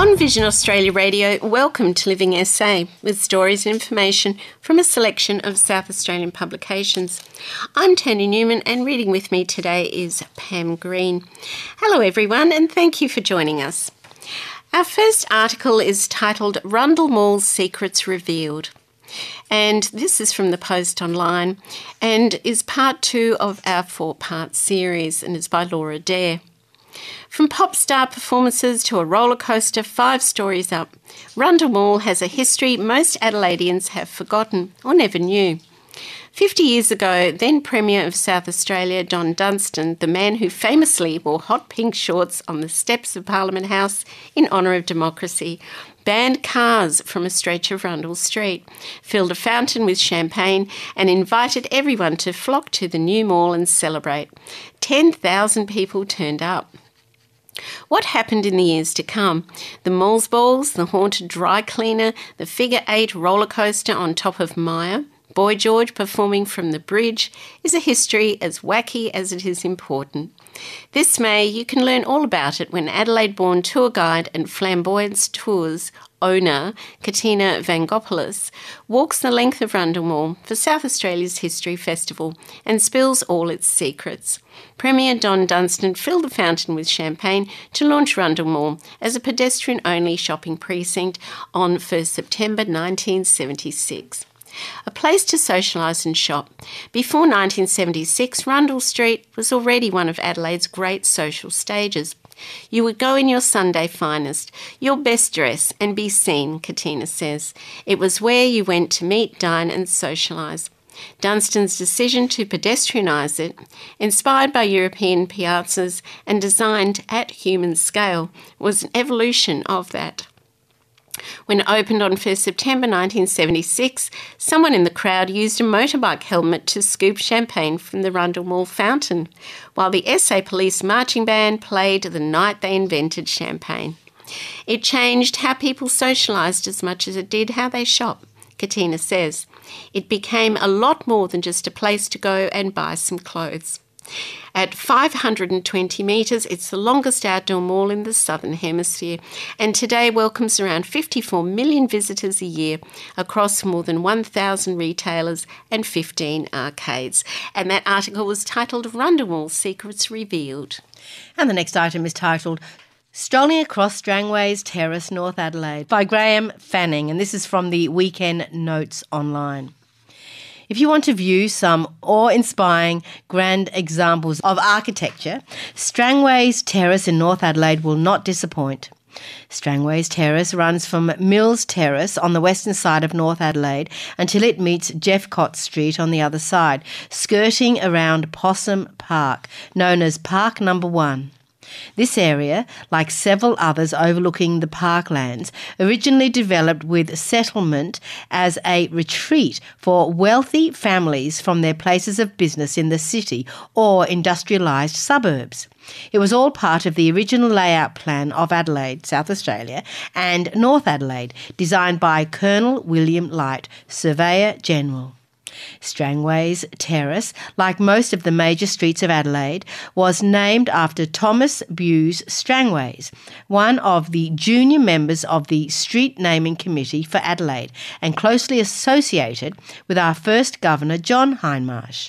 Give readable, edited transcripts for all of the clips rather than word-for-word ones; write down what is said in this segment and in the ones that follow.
On Vision Australia Radio, welcome to Living SA, with stories and information from a selection of South Australian publications. I'm Tony Newman, and reading with me today is Pam Green. Hello everyone, and thank you for joining us. Our first article is titled Rundle Mall's Secrets Revealed. And this is from the Post Online and is part 2 of our 4-part series, and is by Laura Dare. From pop star performances to a roller coaster 5 stories up, Rundle Mall has a history most Adelaideans have forgotten or never knew. 50 years ago, then Premier of South Australia, Don Dunstan, the man who famously wore hot pink shorts on the steps of Parliament House in honour of democracy, banned cars from a stretch of Rundle Street, filled a fountain with champagne and invited everyone to flock to the new mall and celebrate. 10,000 people turned up. What happened in the years to come? The Malls Balls, the haunted dry cleaner, the figure 8 roller coaster on top of Maya, Boy George performing from the bridge is a history as wacky as it is important. This May, you can learn all about it when Adelaide-born tour guide and Flamboyance Tours owner, Katina Vangopoulos, walks the length of Rundle Mall for South Australia's History Festival and spills all its secrets. Premier Don Dunstan filled the fountain with champagne to launch Rundle Mall as a pedestrian-only shopping precinct on 1st September 1976. A place to socialise and shop. Before 1976, Rundle Street was already one of Adelaide's great social stages. You would go in your Sunday finest, your best dress, and be seen, Katina says. It was where you went to meet, dine and socialise. Dunstan's decision to pedestrianise it, inspired by European piazzas and designed at human scale, was an evolution of that. When it opened on 1st September 1976, someone in the crowd used a motorbike helmet to scoop champagne from the Rundle Mall fountain, while the SA Police marching band played the night they invented champagne. It changed how people socialised as much as it did how they shop, Katina says. It became a lot more than just a place to go and buy some clothes. At 520 metres, it's the longest outdoor mall in the Southern Hemisphere, and today welcomes around 54 million visitors a year across more than 1,000 retailers and 15 arcades. And that article was titled Rundle Mall Secrets Revealed. And the next item is titled Strolling Across Strangways Terrace, North Adelaide by Graham Fanning, and this is from the Weekend Notes Online. If you want to view some awe-inspiring grand examples of architecture, Strangways Terrace in North Adelaide will not disappoint. Strangways Terrace runs from Mills Terrace on the western side of North Adelaide until it meets Jeffcott Street on the other side, skirting around Possum Park, known as Park Number 1. This area, like several others overlooking the parklands, originally developed with settlement as a retreat for wealthy families from their places of business in the city or industrialised suburbs. It was all part of the original layout plan of Adelaide, South Australia, and North Adelaide, designed by Colonel William Light, Surveyor General. Strangways Terrace, like most of the major streets of Adelaide, was named after Thomas Bewes Strangways, one of the junior members of the Street Naming Committee for Adelaide and closely associated with our first governor, John Hindmarsh.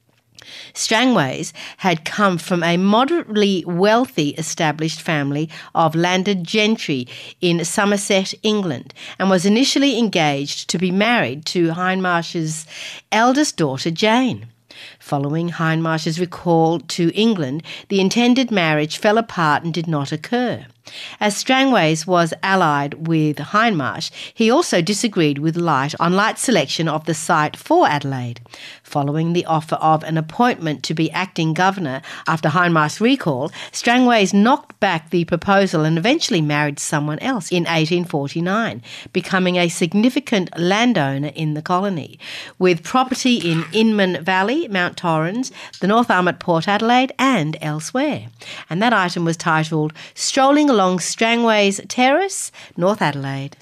Strangways had come from a moderately wealthy established family of landed gentry in Somerset, England, and was initially engaged to be married to Hindmarsh's eldest daughter, Jane. Following Hindmarsh's recall to England, the intended marriage fell apart and did not occur. As Strangways was allied with Hindmarsh, he also disagreed with Light on Light's selection of the site for Adelaide. Following the offer of an appointment to be acting governor after Hindmarsh's recall, Strangways knocked back the proposal and eventually married someone else in 1849, becoming a significant landowner in the colony, with property in Inman Valley, Mount Torrens, the North Arm at Port Adelaide and elsewhere. And that item was titled Strolling Along Strangways Terrace, North Adelaide.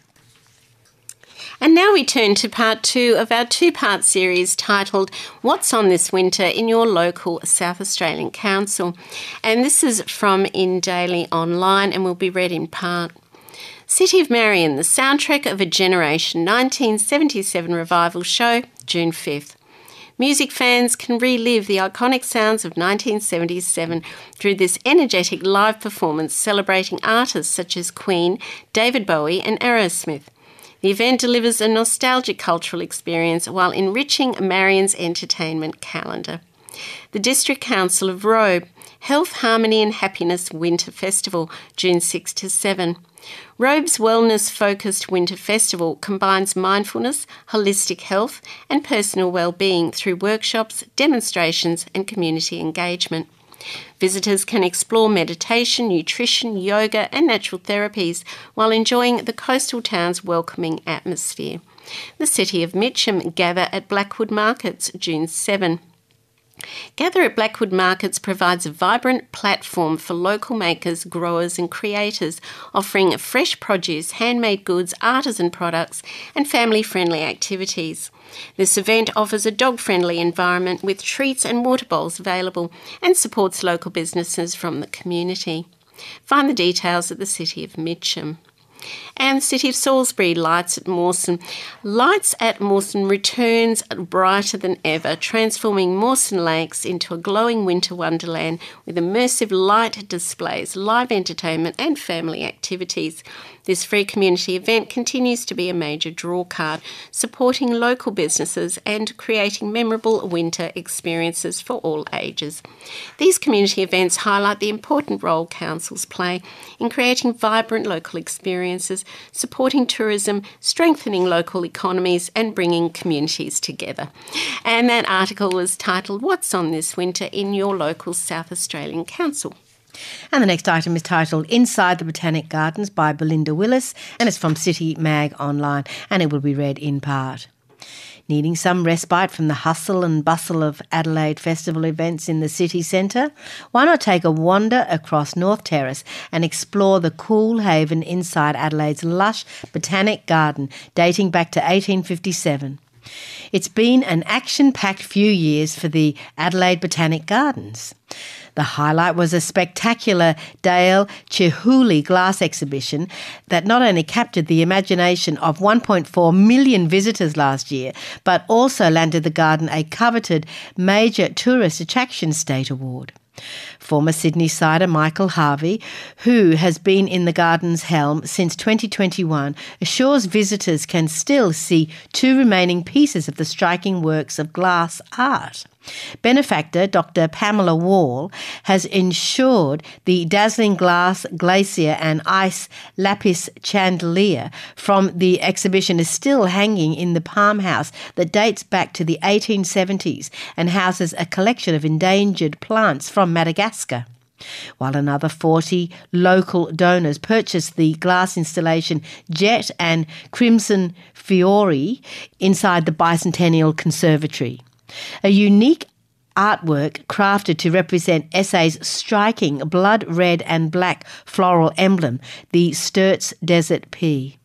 And now we turn to part 2 of our 2-part series titled What's on this winter in your local South Australian council. And this is from In Daily Online and will be read in part. City of Marion, the soundtrack of a generation, 1977 revival show, June 5th. Music fans can relive the iconic sounds of 1977 through this energetic live performance celebrating artists such as Queen, David Bowie and Aerosmith. The event delivers a nostalgic cultural experience while enriching Marion's entertainment calendar. The District Council of Robe, Health, Harmony and Happiness Winter Festival, June 6 to 7. Robe's wellness-focused winter festival combines mindfulness, holistic health and personal well-being through workshops, demonstrations and community engagement. Visitors can explore meditation, nutrition, yoga and natural therapies while enjoying the coastal town's welcoming atmosphere. The City of Mitcham gather at Blackwood Markets, June 7. Gather at Blackwood Markets provides a vibrant platform for local makers, growers and creators, offering fresh produce, handmade goods, artisan products and family-friendly activities. This event offers a dog-friendly environment with treats and water bowls available and supports local businesses from the community. Find the details at the City of Mitcham. And the City of Salisbury, Lights at Mawson. Lights at Mawson returns brighter than ever, transforming Mawson Lakes into a glowing winter wonderland with immersive light displays, live entertainment and family activities. This free community event continues to be a major drawcard, supporting local businesses and creating memorable winter experiences for all ages. These community events highlight the important role councils play in creating vibrant local experiences, supporting tourism, strengthening local economies and bringing communities together. And that article was titled, What's on this winter in your local South Australian Council? And the next item is titled Inside the Botanic Gardens by Belinda Willis, and it's from City Mag Online, and it will be read in part. Needing some respite from the hustle and bustle of Adelaide festival events in the city centre? Why not take a wander across North Terrace and explore the cool haven inside Adelaide's lush botanic garden dating back to 1857? It's been an action-packed few years for the Adelaide Botanic Gardens. The highlight was a spectacular Dale Chihuly glass exhibition that not only captured the imagination of 1.4 million visitors last year, but also landed the garden a coveted Major Tourist Attraction State Award. Former Sydney sider Michael Harvey, who has been in the garden's helm since 2021, assures visitors can still see two remaining pieces of the striking works of glass art. Benefactor Dr. Pamela Wall has ensured the dazzling glass glacier and ice lapis chandelier from the exhibition is still hanging in the Palm House that dates back to the 1870s and houses a collection of endangered plants from Madagascar. While another 40 local donors purchased the glass installation Jet and Crimson Fiori inside the Bicentennial Conservatory. A unique artwork crafted to represent SA's striking blood red and black floral emblem, the Sturt's Desert Pea.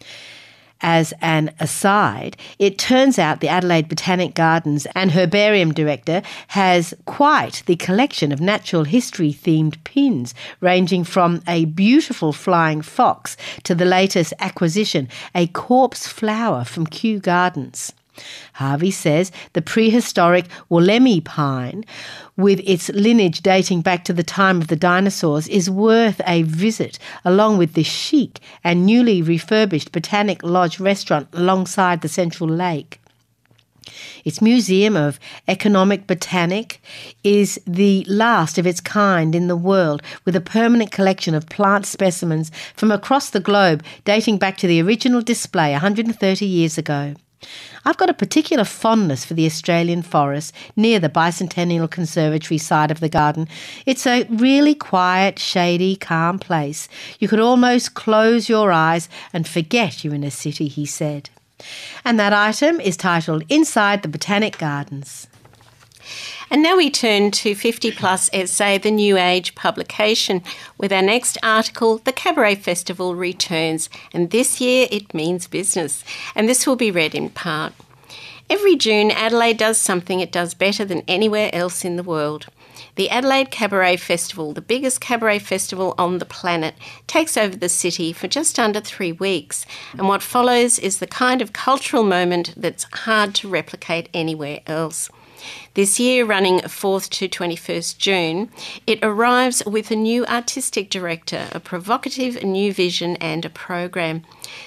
As an aside, it turns out the Adelaide Botanic Gardens and Herbarium Director has quite the collection of natural history-themed pins, ranging from a beautiful flying fox to the latest acquisition, a corpse flower from Kew Gardens. Harvey says the prehistoric Wollemi pine, with its lineage dating back to the time of the dinosaurs, is worth a visit, along with the chic and newly refurbished Botanic Lodge restaurant alongside the Central Lake. Its Museum of Economic Botanic is the last of its kind in the world, with a permanent collection of plant specimens from across the globe dating back to the original display 130 years ago. I've got a particular fondness for the Australian forest near the Bicentennial Conservatory side of the garden. It's a really quiet, shady, calm place. You could almost close your eyes and forget you're in a city, he said. And that item is titled Inside the Botanic Gardens. And now we turn to 50 Plus SA, the New Age publication, with our next article, The Cabaret Festival Returns, and this year it means business, and this will be read in part. Every June, Adelaide does something it does better than anywhere else in the world. The Adelaide Cabaret Festival, the biggest cabaret festival on the planet, takes over the city for just under 3 weeks, and what follows is the kind of cultural moment that's hard to replicate anywhere else. This year, running 4th to 21st June, it arrives with a new artistic director, a provocative new vision and a program.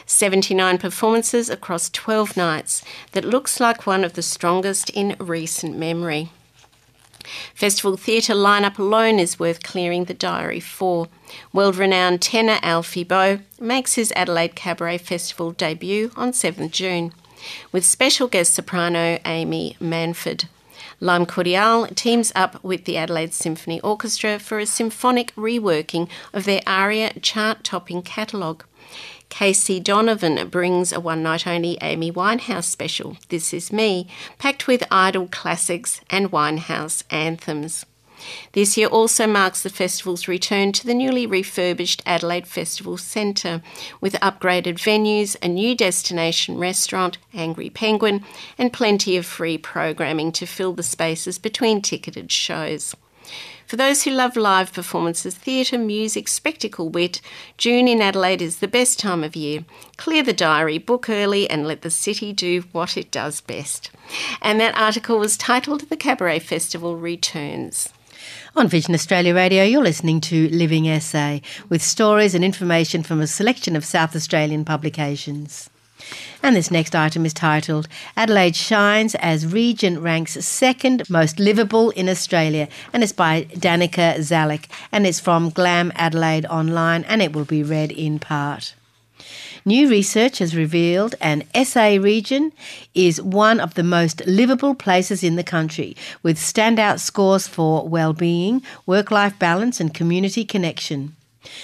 79 performances across 12 nights that looks like one of the strongest in recent memory. Festival theatre lineup alone is worth clearing the diary for. World-renowned tenor Alfie Boe makes his Adelaide Cabaret Festival debut on 7th June, with special guest soprano Amy Manford. Lime Cordiale teams up with the Adelaide Symphony Orchestra for a symphonic reworking of their aria chart-topping catalogue. Casey Donovan brings a one-night-only Amy Winehouse special, This Is Me, packed with idol classics and Winehouse anthems. This year also marks the festival's return to the newly refurbished Adelaide Festival Centre, with upgraded venues, a new destination restaurant, Angry Penguin, and plenty of free programming to fill the spaces between ticketed shows. For those who love live performances, theatre, music, spectacle, wit, June in Adelaide is the best time of year. Clear the diary, book early, and let the city do what it does best. And that article was titled The Cabaret Festival Returns. On Vision Australia Radio, you're listening to Living SA, with stories and information from a selection of South Australian publications. And this next item is titled Adelaide Shines as Region Ranks Second Most Livable in Australia, and it's by Danica Zalek, and it's from Glam Adelaide Online, and it will be read in part. New research has revealed an SA region is one of the most livable places in the country, with standout scores for well-being, work-life balance and community connection.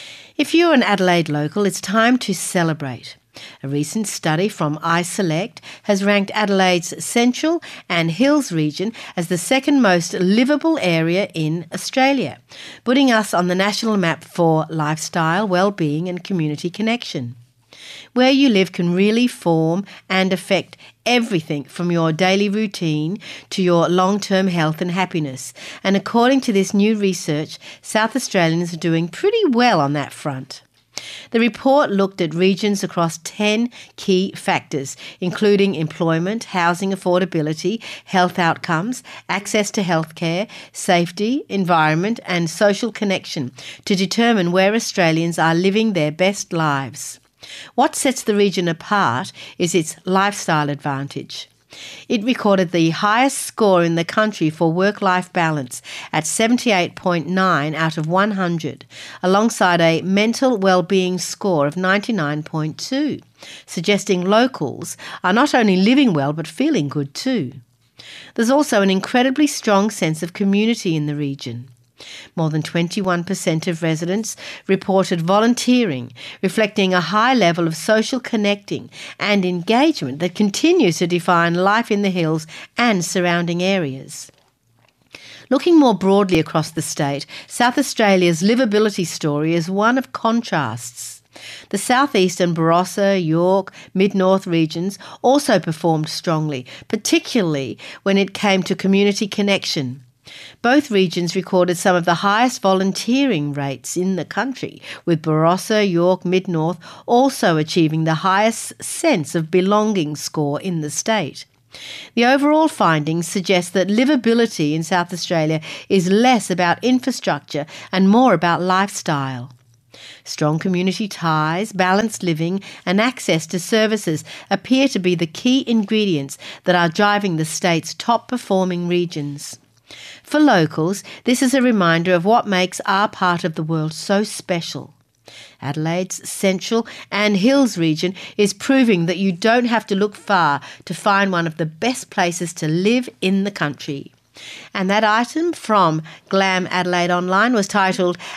If you're an Adelaide local, it's time to celebrate. A recent study from iSelect has ranked Adelaide's Central and Hills region as the second most livable area in Australia, putting us on the national map for lifestyle, well-being and community connection. Where you live can really form and affect everything from your daily routine to your long-term health and happiness. And according to this new research, South Australians are doing pretty well on that front. The report looked at regions across 10 key factors, including employment, housing affordability, health outcomes, access to healthcare, safety, environment and social connection, to determine where Australians are living their best lives. What sets the region apart is its lifestyle advantage. It recorded the highest score in the country for work-life balance at 78.9 out of 100, alongside a mental well-being score of 99.2, suggesting locals are not only living well but feeling good too. There's also an incredibly strong sense of community in the region. More than 21% of residents reported volunteering, reflecting a high level of social connecting and engagement that continues to define life in the hills and surrounding areas. Looking more broadly across the state, South Australia's livability story is one of contrasts. The southeast and Barossa, York, Mid-North regions also performed strongly, particularly when it came to community connection. Both regions recorded some of the highest volunteering rates in the country, with Barossa, York, Mid-North also achieving the highest sense of belonging score in the state. The overall findings suggest that livability in South Australia is less about infrastructure and more about lifestyle. Strong community ties, balanced living and access to services appear to be the key ingredients that are driving the state's top-performing regions. For locals, this is a reminder of what makes our part of the world so special. Adelaide's Central and Hills region is proving that you don't have to look far to find one of the best places to live in the country. And that item from Glam Adelaide Online was titled